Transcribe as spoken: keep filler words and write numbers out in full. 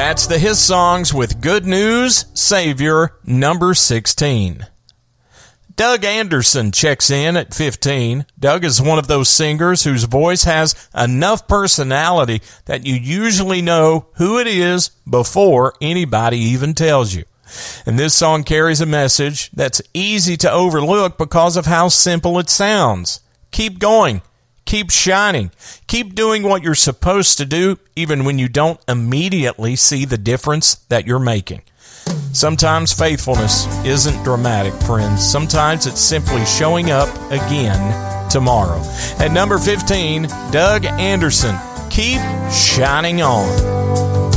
That's the His Songs with Good News Savior, number sixteen. Doug Anderson checks in at fifteen. Doug is one of those singers whose voice has enough personality that you usually know who it is before anybody even tells you. And this song carries a message that's easy to overlook because of how simple it sounds. Keep going. Keep shining. Keep doing what you're supposed to do, even when you don't immediately see the difference that you're making. Sometimes faithfulness isn't dramatic, friends. Sometimes it's simply showing up again tomorrow. At number fifteen, Doug Anderson, Keep Shining On.